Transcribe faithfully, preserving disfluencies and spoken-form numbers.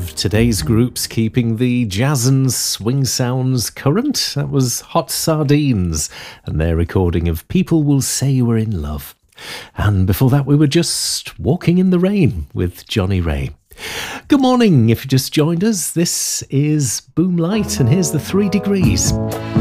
of today's groups keeping the jazz and swing sounds current. That was Hot Sardines and their recording of People Will Say We're in Love. And before that we were just Walking in the Rain with Johnny Ray. Good morning if you just joined us. This is Boomlight and here's the three degrees.